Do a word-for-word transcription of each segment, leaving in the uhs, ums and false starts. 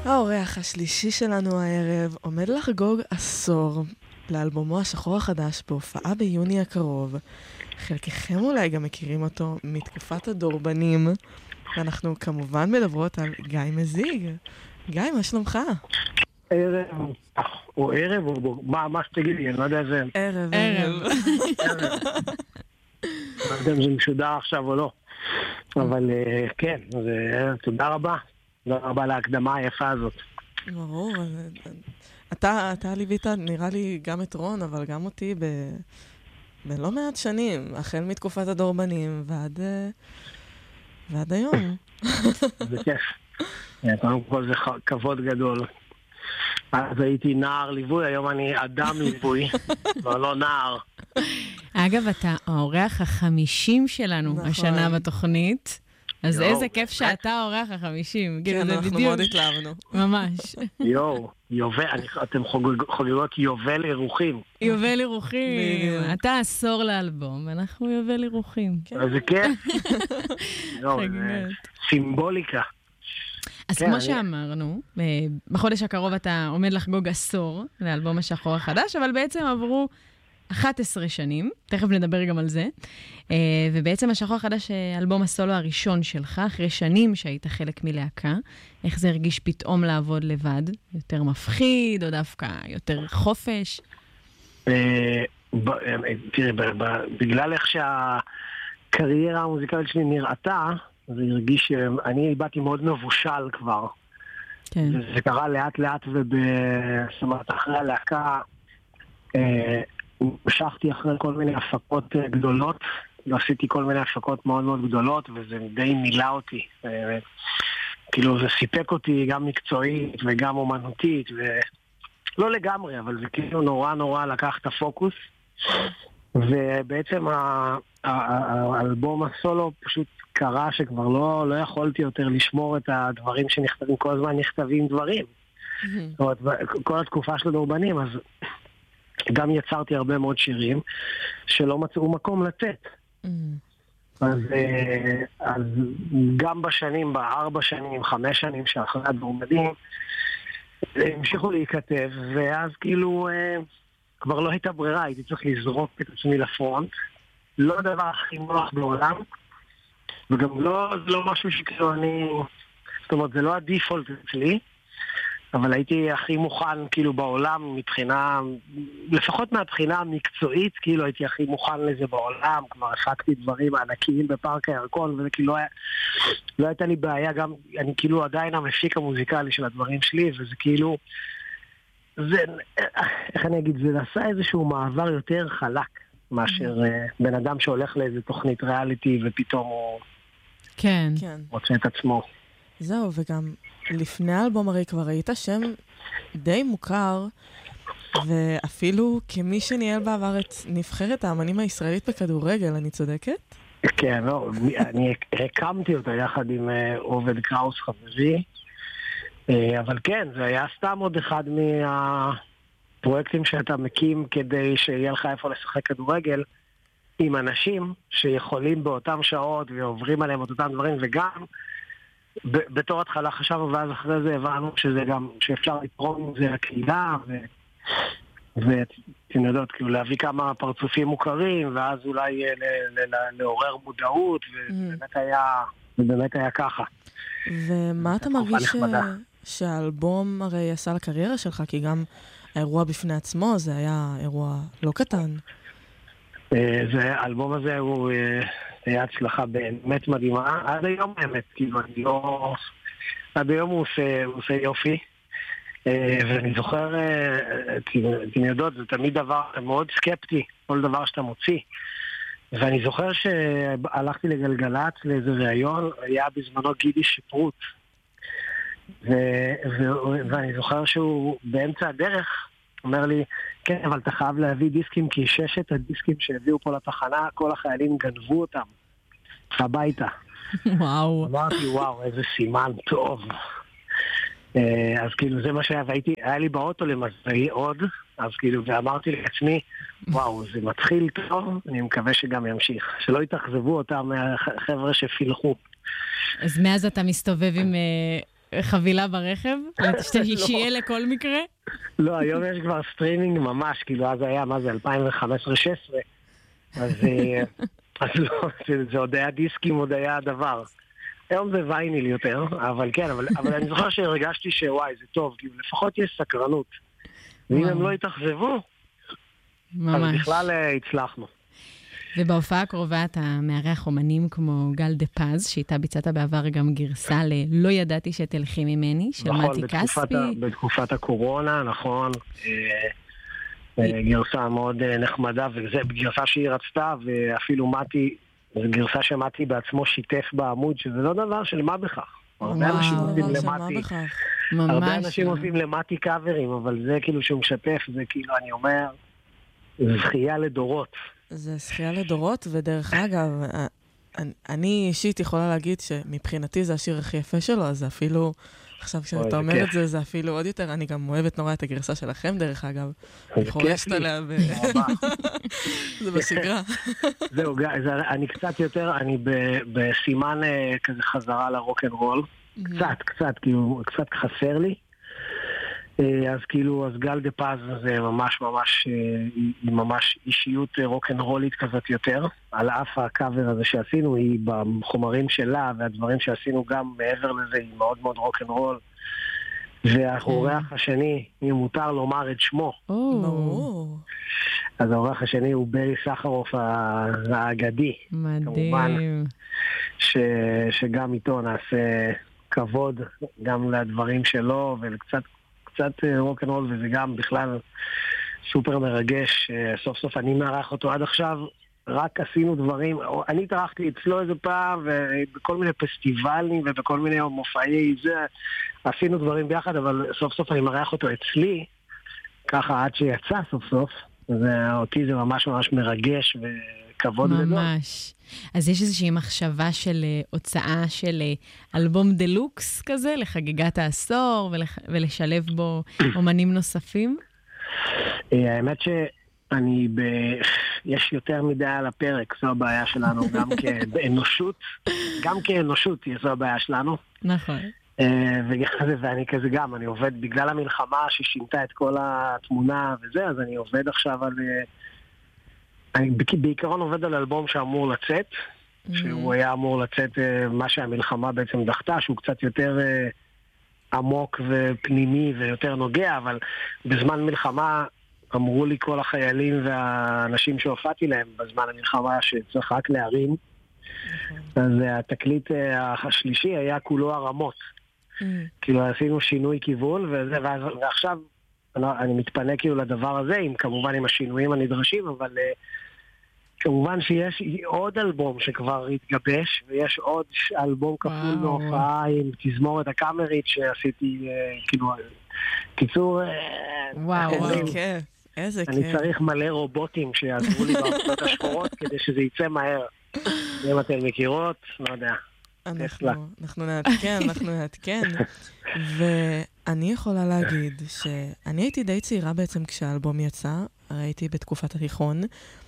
האורח השלישי שלנו הערב עומד לחגוג עשור לאלבומו השחור החדש בהופעה ביוני הקרוב. חלקכם אולי גם מכירים אותו מתקופת הדורבנים, ואנחנו כמובן מדברות על גיא מזיג. גיא, מה שלומך? ערב, או ערב, או מה, מה שתגיד לי, אני לא יודע איזה... ערב, ערב. לא יודע אם זה משודר עכשיו או לא. אבל כן, תודה רבה. תודה רבה להקדמה היפה הזאת. ברור. אתה, אתה ליווית, נראה לי, גם את רון, אבל גם אותי ב... בלא מעט שנים, החל מתקופת הדורבנים ועד... ועד היום. זה כיף. קודם כל זה כבוד גדול. אז הייתי נער ליווי, היום אני אדם ליווי, אבל לא נער. אגב, אתה האורח החמישים שלנו נכון. השנה בתוכנית, אז יו, איזה כיף שאתה האורח החמישים. כן, אנחנו מאוד התלהבנו. ממש. יואו, יובל, אני- אתם חוגג- חוגגות יובל אירוחים. יובל אירוחים. בדיוק. אתה עשור לאלבום, ואנחנו יובל אירוחים. איזה כיף. יואו, זה חגיגות. סימבוליקה. אז כן, כמו אני- שאמרנו, אה, בחודש הקרוב אתה עומד לחגוג עשור לאלבום השחור החדש, אבל בעצם עברו אחת עשרה שנים, תכף נדבר גם על זה, אה, ובעצם השחור החדש, אה, אלבום הסולו הראשון שלך, אחרי שנים שהיית חלק מלהקה, איך זה הרגיש פתאום לעבוד לבד? יותר מפחיד, או דווקא יותר חופש? אה, ב- אה, תראה, ב- ב- בגלל איך שהקריירה המוזיקלית שלי נראתה, זה הרגיש שאני באתי מאוד מבושל כבר. כן. זה קרה לאט לאט וב... זאת אומרת, אחרי הלהקה אה, המשכתי אחרי כל מיני הפקות אה, גדולות, ועשיתי כל מיני הפקות מאוד מאוד גדולות, וזה די מילא אותי. אה, כאילו זה סיפק אותי גם מקצועית וגם אומנותית, ולא לגמרי, אבל זה כאילו נורא נורא לקח את הפוקוס. ובעצם ה- ה- ה- האלבום הסולו פשוט קרה שכבר לא, לא יכולתי יותר לשמור את הדברים שנכתבים, כל הזמן נכתבים דברים. זאת אומרת, כל התקופה של הדורבנים, אז גם יצרתי הרבה מאוד שירים שלא מצאו מקום לתת. אז, אה, אז גם בשנים, בארבע שנים, חמש שנים שאחרי הדורבנים, המשיכו להיכתב, ואז כאילו אה, כבר לא הייתה ברירה, הייתי צריך לזרוק את עצמי לפרונט. לא הדבר הכי נוח בעולם, וגם לא, זה לא משהו שכאילו אני... זאת אומרת, זה לא הדיפולט אצלי, אבל הייתי הכי מוכן כאילו בעולם מבחינה, לפחות מהבחינה המקצועית, כאילו הייתי הכי מוכן לזה בעולם, כבר הפקתי דברים ענקיים בפארק הירקון, וזה כאילו לא, היה, לא הייתה לי בעיה, גם אני כאילו עדיין המפיק המוזיקלי של הדברים שלי, וזה כאילו, זה, איך אני אגיד, זה נעשה איזשהו מעבר יותר חלק, מאשר uh, בן אדם שהולך לאיזה תוכנית ריאליטי, ופתאום הוא כן. כן. מוצא את עצמו. זהו, וגם לפני האלבום הרי כבר היית שם די מוכר, ואפילו כמי שניהל בעבר את נבחרת האמנים הישראלית בכדורגל, אני צודקת? כן, לא, אני הקמתי אותה יחד עם uh, עובד קראוס חברי, uh, אבל כן, זה היה סתם עוד אחד מהפרויקטים שאתה מקים כדי שיהיה לך איפה לשחק כדורגל, עם אנשים שיכולים באותם שעות ועוברים עליהם את אותם דברים, וגם ב- בתור התחלה חשבנו, ואז אחרי זה הבנו שזה גם, שאפשר לתרום את זה לקהילה, ו... ואתם יודעות, כאילו להביא כמה פרצופים מוכרים, ואז אולי ל- ל- ל- לעורר מודעות, ובאמת היה, ובאמת היה ככה. ומה אתה תקופה מרגיש ש... נחמדה. שהאלבום הרי עשה לקריירה שלך? כי גם האירוע בפני עצמו זה היה אירוע לא קטן. אה, זה, האלבום הזה הוא אה, היה הצלחה באמת מדהימה, עד היום באמת, כאילו אני לא... עד היום הוא עושה, הוא עושה יופי. אה, ואני זוכר, אה, כאילו, אתם יודעות, זה תמיד דבר מאוד סקפטי, כל דבר שאתה מוציא. ואני זוכר שהלכתי לגלגלת לאיזה ראיון, היה בזמנו גידי שפרוט. ו- ו- ואני זוכר שהוא באמצע הדרך אומר לי, כן, אבל אתה חייב להביא דיסקים, כי ששת הדיסקים שהביאו פה לתחנה, כל החיילים גנבו אותם הביתה. וואו. אמרתי, וואו, איזה סימן טוב. אה, אז כאילו זה מה שהיה, והייתי, היה לי באוטו למזלי עוד, אז כאילו, ואמרתי לעצמי, וואו, זה מתחיל טוב, אני מקווה שגם ימשיך. שלא יתאכזבו אותם מהחבר'ה שפילחו. אז מאז אתה מסתובב עם אה, חבילה ברכב? שיהיה לכל מקרה? לא, היום יש כבר סטרימינג ממש, כאילו אז היה, מה זה, אלפיים וחמש עשרה שש עשרה, אז אז לא, זה עוד היה דיסקים, עוד היה הדבר. היום זה וייניל יותר, אבל כן, אבל, אבל אני זוכר שהרגשתי שוואי, זה טוב, כאילו לפחות יש סקרנות. ואם הם לא יתאכזבו, אז בכלל הצלחנו. ובהופעה הקרובה אתה מארח אומנים כמו גל דה פז, שאיתה ביצעת בעבר גם גרסה ל"לא ידעתי שתלכי ממני", של מתי כספי. נכון, בתקופת הקורונה, נכון. גרסה מאוד נחמדה, וזו גרסה שהיא רצתה, ואפילו מתי, זו גרסה שמתי בעצמו שיתף בעמוד, שזה לא דבר של מה בכך. הרבה אנשים עושים למתי, הרבה אנשים עושים למתי קאברים, אבל זה כאילו שהוא משתף, זה כאילו, אני אומר, זכייה לדורות. זה זכייה לדורות, ודרך אגב, אני אישית יכולה להגיד שמבחינתי זה השיר הכי יפה שלו, אז אפילו, עכשיו כשאתה אומר את זה, זה אפילו עוד יותר, אני גם אוהבת נורא את הגרסה שלכם, דרך אגב. אני חורשת עליה ב... זה בשגרה. זהו, אני קצת יותר, אני בסימן כזה חזרה לרוק'נ'רול, קצת, קצת, כאילו, קצת חסר לי. אז כאילו, אז גל דה פז זה ממש ממש, היא ממש אישיות רוק'נ'רולית כזאת יותר, על אף הקאבר הזה שעשינו, היא בחומרים שלה, והדברים שעשינו גם מעבר לזה, היא מאוד מאוד רוק'נ'רול. והאורח השני, אם מותר לומר את שמו. אז האורח השני הוא ברי סחרוף האגדי. מדהים. שגם איתו נעשה כבוד, גם לדברים שלו, ולקצת קצת רוק'נ'רול, וזה גם בכלל סופר מרגש. סוף סוף אני מארח אותו עד עכשיו, רק עשינו דברים, אני התארחתי אצלו איזה פעם, ובכל מיני פסטיבלים ובכל מיני מופעי זה, עשינו דברים ביחד, אבל סוף סוף אני מארח אותו אצלי, ככה עד שיצא סוף סוף, ואותי זה ממש ממש מרגש וכבוד גדול. ממש. אז יש איזושהי מחשבה של הוצאה של אלבום דלוקס כזה, לחגיגת העשור, ולשלב בו אומנים נוספים? האמת שאני ב... יש יותר מדי על הפרק, זו הבעיה שלנו, גם כאנושות, גם כאנושות זו הבעיה שלנו. נכון. ואני כזה גם, אני עובד בגלל המלחמה ששינתה את כל התמונה וזה, אז אני עובד עכשיו על... אני בעיקרון עובד על אלבום שאמור לצאת, שהוא היה אמור לצאת מה שהמלחמה בעצם דחתה, שהוא קצת יותר עמוק ופנימי ויותר נוגע, אבל בזמן מלחמה אמרו לי כל החיילים והאנשים שהופעתי להם בזמן המלחמה שצריך רק להרים, אז התקליט השלישי היה כולו הרמות. כאילו עשינו שינוי כיוון, וזה, ועכשיו אני מתפנה כאילו לדבר הזה, עם, כמובן עם השינויים הנדרשים, אבל uh, כמובן שיש עוד אלבום שכבר התגבש, ויש עוד אלבום כפול מהופעה עם תזמורת הקאמרית שעשיתי, uh, כאילו, קיצור, וואו, uh, איזה כיף, איזה כיף. אני צריך מלא רובוטים שיעזרו לי בארצות השחורות, כדי שזה יצא מהר. אם אתן מכירות, לא יודע. אנחנו, אנחנו נעדכן, אנחנו נעדכן. ואני יכולה להגיד שאני הייתי די צעירה בעצם כשהאלבום יצא, הרי הייתי בתקופת התיכון,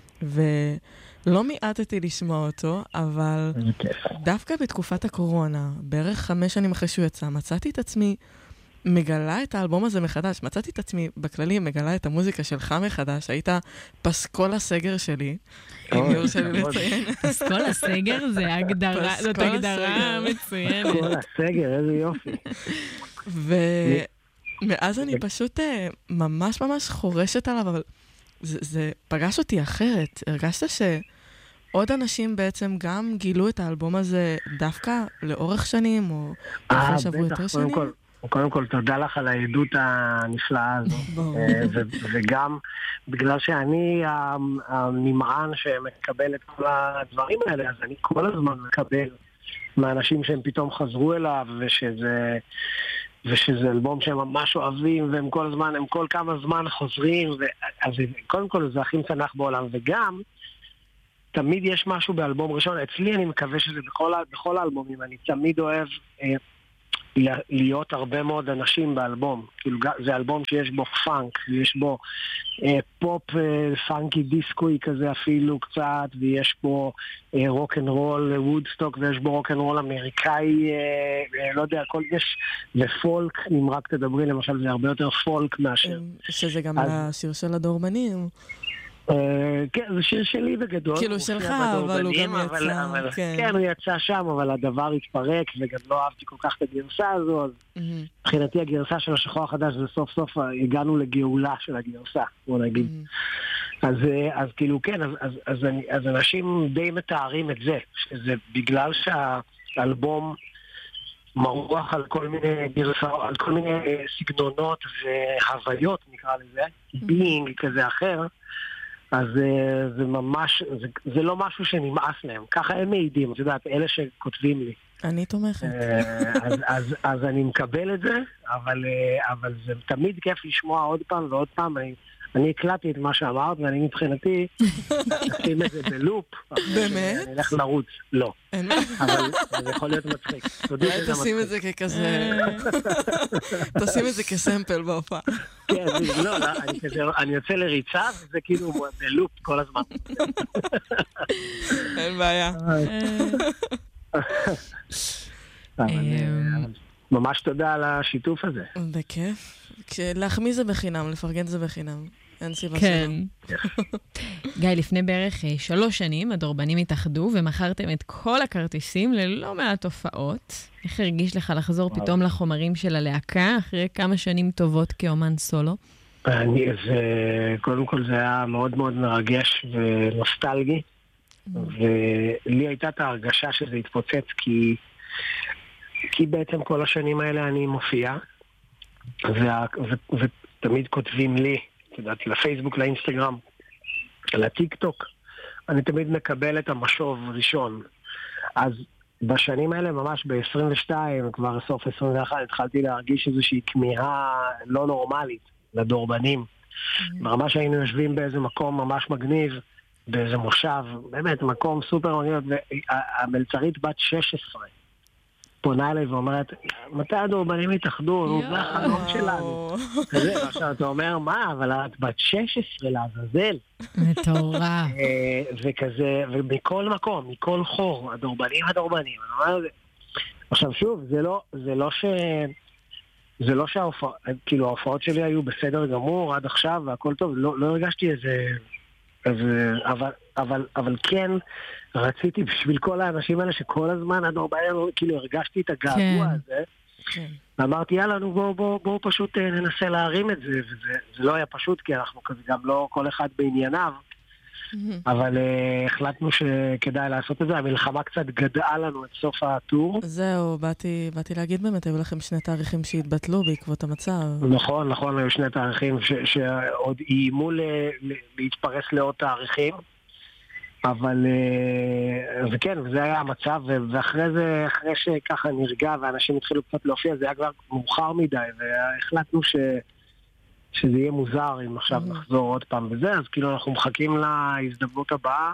ולא מיעטתי לשמוע אותו, אבל דווקא בתקופת הקורונה, בערך חמש שנים אחרי שהוא יצא, מצאתי את עצמי מגלה את האלבום הזה מחדש. מצאתי את עצמי בכללי מגלה את המוזיקה שלך מחדש. היית פסקול הסגר שלי. אם יורשה לי לציין. פסקול הסגר זה הגדרה, זאת הגדרה מצוינת. פסקול הסגר, איזה יופי. ומאז אני פשוט ממש ממש חורשת עליו, אבל זה פגש אותי אחרת. הרגשת שעוד אנשים בעצם גם גילו את האלבום הזה דווקא לאורך שנים, או אחרי שעברו יותר שנים? קודם כל, תודה לך על העדות הנפלאה הזו. וגם בגלל שאני הנמען שמקבל את כל הדברים האלה, אז אני כל הזמן מקבל מהאנשים שהם פתאום חזרו אליו, ושזה, ושזה אלבום שהם ממש אוהבים, והם כל הזמן, הם כל כמה זמן חוזרים, אז קודם כל זה הכי מצנח בעולם, וגם תמיד יש משהו באלבום ראשון. אצלי אני מקווה שזה בכל, בכל האלבומים, אני תמיד אוהב... להיות הרבה מאוד אנשים באלבום. כאילו, זה אלבום שיש בו פאנק, יש בו אה, פופ אה, פאנקי דיסקוי כזה אפילו קצת, ויש בו אה, רוק אנד רול וודסטוק, ויש בו רוק אנד רול אמריקאי, אה, אה, לא יודע, הכל יש, ופולק, אם רק תדברי, למשל, זה הרבה יותר פולק מאשר. שזה גם אז... השיר של הדורבנים. כן, זה שיר שלי בגדול. כאילו שלך, אבל הוא גם יצא. כן, הוא יצא שם, אבל הדבר התפרק, וגם לא אהבתי כל כך את הגרסה הזו, אז מבחינתי הגרסה של השחור החדש, זה סוף סוף הגענו לגאולה של הגרסה, בוא נגיד. אז כאילו כן, אז אנשים די מתארים את זה, שזה בגלל שהאלבום מרוח על כל מיני גרסאות, על כל מיני סגנונות והוויות, נקרא לזה, בינג כזה אחר, אז uh, זה ממש, זה, זה לא משהו שנמאס להם. ככה הם מעידים, את יודעת, אלה שכותבים לי. אני תומכת. Uh, אז, אז, אז אני מקבל את זה, אבל, uh, אבל זה תמיד כיף לשמוע עוד פעם ועוד פעם. אני, אני הקלטתי את מה שאמרת, ואני מבחינתי, אשים את זה בלופ. באמת? אני אלך לרוץ. לא. אבל זה יכול להיות מצחיק. תשים את זה ככזה... תשים את זה כסמפל בהופעה. כן, לא, אני יוצא לריצה, וזה כאילו בלופ כל הזמן. אין בעיה. ממש תודה על השיתוף הזה. בכיף. להחמיא זה בחינם, לפרגן זה בחינם. אין סיבה כן. גיא, לפני בערך שלוש שנים הדורבנים התאחדו ומכרתם את כל הכרטיסים ללא מעט הופעות. איך הרגיש לך לחזור פתאום לחומרים של הלהקה אחרי כמה שנים טובות כאומן סולו? אני, זה, קודם כל זה היה מאוד מאוד מרגש ונוסטלגי, ולי הייתה את ההרגשה שזה התפוצץ, כי, כי בעצם כל השנים האלה אני מופיע, וה, ו, ותמיד כותבים לי, תדעתי, לפייסבוק, לאינסטגרם, לטיק טוק, אני תמיד מקבל את המשוב ראשון. אז בשנים האלה, ממש ב-עשרים ושתיים, כבר סוף עשרים ואחת, התחלתי להרגיש איזושהי כמיהה לא נורמלית לדורבנים. ברמה שהיינו יושבים באיזה מקום ממש מגניב, באיזה מושב, באמת, מקום סופר מגניב, והמלצרית בת שש עשרה פונה אליי ואומרת, מתי הדורבנים התאחדו? זה החלום שלנו. ועכשיו אתה אומר, מה? אבל את בת שש עשרה לעזאזל. מטורף. וכזה, ומכל מקום, מכל חור, הדורבנים, הדורבנים. עכשיו שוב, זה לא, זה לא ש... זה לא שההופעות, כאילו ההופעות שלי היו בסדר גמור עד עכשיו והכל טוב, לא, לא הרגשתי איזה... איזה אבל, אבל, אבל כן... רציתי בשביל כל האנשים האלה שכל הזמן הדורבנים, כאילו הרגשתי את הגעגוע הזה, ואמרתי יאללה, בואו בוא, בוא פשוט ננסה להרים את זה, וזה זה לא היה פשוט, כי אנחנו כזה גם לא כל אחד בענייניו, אבל uh, החלטנו שכדאי לעשות את זה. המלחמה קצת גדעה לנו את סוף הטור. זהו, באתי, באתי להגיד באמת, היו לכם שני תאריכים שהתבטלו בעקבות המצב. נכון, נכון, היו שני תאריכים ש, שעוד איימו ל, ל, להתפרס לעוד תאריכים, אבל זה כן, וזה היה המצב, ואחרי זה, אחרי שככה נרגע ואנשים התחילו קצת להופיע, זה היה כבר מאוחר מדי, והחלטנו ש... שזה יהיה מוזר אם עכשיו נחזור עוד פעם וזה, אז כאילו אנחנו מחכים להזדמנות הבאה,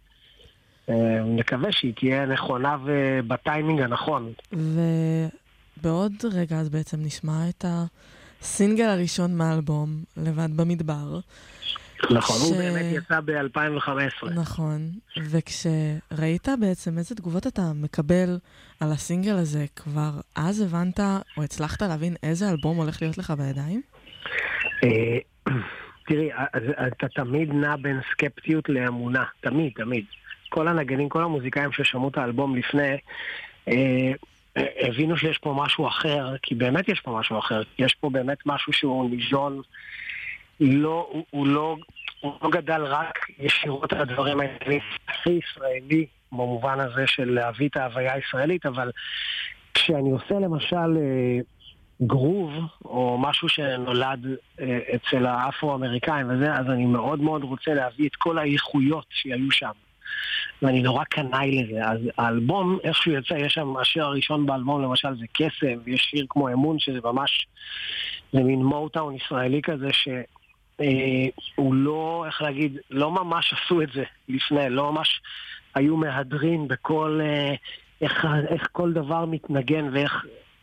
נקווה שהיא תהיה נכונה ובטיימינג הנכון. ובעוד רגע אז בעצם נשמע את הסינגל הראשון מהאלבום, לבד במדבר. נכון, ש... הוא באמת יצא ב-אלפיים וחמש עשרה. נכון, וכשראית בעצם איזה תגובות אתה מקבל על הסינגל הזה, כבר אז הבנת או הצלחת להבין איזה אלבום הולך להיות לך בידיים? תראי, אתה תמיד נע בין סקפטיות לאמונה, תמיד, תמיד. כל הנגנים, כל המוזיקאים ששמעו את האלבום לפני, הבינו שיש פה משהו אחר, כי באמת יש פה משהו אחר, יש פה באמת משהו שהוא ניזון, לא, הוא, הוא לא, הוא לא גדל רק ישירות על הדברים האלה, הכי ישראלי, במובן הזה של להביא את ההוויה הישראלית, אבל כשאני עושה למשל גרוב, או משהו שנולד אצל האפרו-אמריקאים וזה, אז אני מאוד מאוד רוצה להביא את כל האיכויות שהיו שם. ואני נורא קנאי לזה. אז האלבום, איכשהו יצא, יש שם, השיר הראשון באלבום למשל זה קסם, ויש שיר כמו אמון שזה ממש, זה מין מוטאון ישראלי כזה שהוא לא, איך להגיד, לא ממש עשו את זה לפני, לא ממש היו מהדרים בכל, איך, איך כל דבר מתנגן ואיך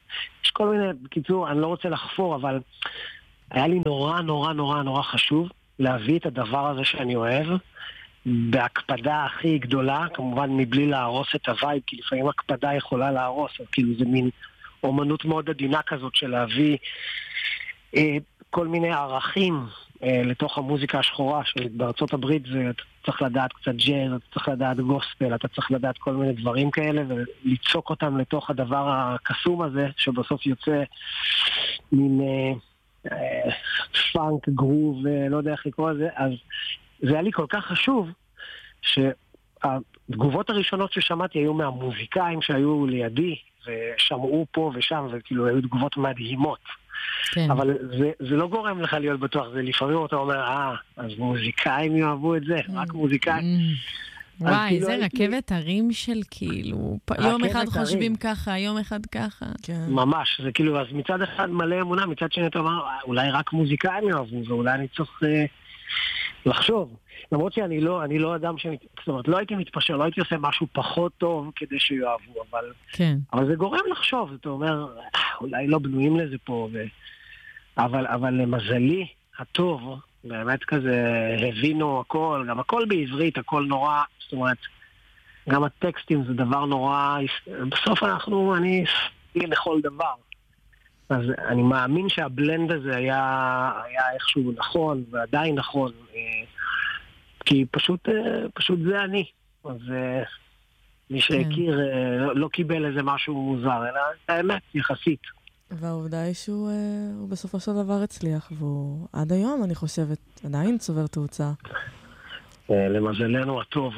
יש כל מיני, בקיצור, אני לא רוצה לחפור, אבל היה לי נורא נורא נורא נורא חשוב להביא את הדבר הזה שאני אוהב, בהקפדה הכי גדולה, כמובן מבלי להרוס את הווייב, כי לפעמים הקפדה יכולה להרוס, אז כאילו זה מין אומנות מאוד עדינה כזאת של להביא אה, כל מיני ערכים אה, לתוך המוזיקה השחורה, שבארצות הברית זה, אתה צריך לדעת קצת ג'אז, אתה צריך לדעת גוספל, אתה צריך לדעת כל מיני דברים כאלה, וליצוק אותם לתוך הדבר הקסום הזה, שבסוף יוצא מין אה, אה, פאנק, גרוב, אה, לא יודע איך לקרוא לזה, אז זה היה לי כל כך חשוב, שהתגובות הראשונות ששמעתי היו מהמוזיקאים שהיו לידי, ושמעו פה ושם, וכאילו היו תגובות מדהימות. כן. אבל זה, זה לא גורם לך להיות בטוח, זה לפעמים אתה אומר, אה, אז מוזיקאים יאהבו את זה, רק מוזיקאים. וואי, כאילו זה הייתי... רכבת הרים של כאילו, יום אחד הרים. חושבים ככה, יום אחד ככה. כן. ממש, זה כאילו, אז מצד אחד מלא אמונה, מצד שני אתה אומר, אולי רק מוזיקאים יאהבו, ואולי אני צריך אה, לחשוב. למרות שאני לא, אני לא אדם ש... זאת אומרת, לא הייתי מתפשר, לא הייתי עושה משהו פחות טוב כדי שיאהבו, אבל... כן. אבל זה גורם לחשוב, אתה אומר, אולי לא בנויים לזה פה, ו... אבל, אבל למזלי, הטוב, באמת כזה, הבינו הכל, גם הכל בעברית, הכל נורא, זאת אומרת, גם הטקסטים זה דבר נורא, בסוף אנחנו, אני לכל דבר. אז אני מאמין שהבלנד הזה היה, היה איכשהו נכון, ועדיין נכון, כי פשוט, פשוט זה אני. אז מי שהכיר לא קיבל איזה משהו מוזר, אלא האמת, יחסית. והעובדה היא שהוא בסופו של דבר הצליח, והוא עד היום, אני חושבת, עדיין צובר תאוצה. למזלנו הטוב.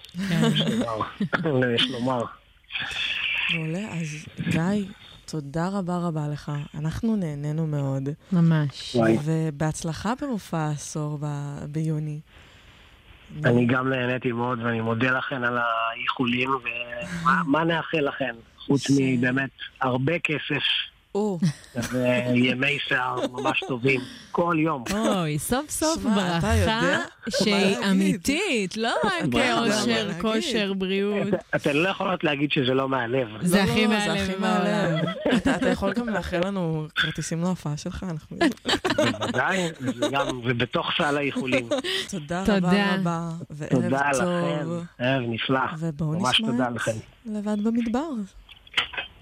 יש לומר. מעולה, אז גיא, תודה רבה רבה לך. אנחנו נהנינו מאוד. ממש. ובהצלחה במופע העשור ביוני. אני גם נהניתי מאוד, ואני מודה לכם על האיחולים, ומה נאחל לכם? חוץ מבאמת הרבה כסף. וימי שיער ממש טובים, כל יום. אוי, סוף סוף ברכה שהיא אמיתית, לא רק אושר, כושר, בריאות. אתן לא יכולות להגיד שזה לא מהלב. זה הכי מהלב מהלב. אתה יכול גם לאחל לנו כרטיסים להופעה שלך, אנחנו יודעים. בוודאי, ובתוך סל האיחולים. תודה רבה רבה, וערב טוב. תודה לכם, ערב נפלא. ובואו נשמע לבד במדבר.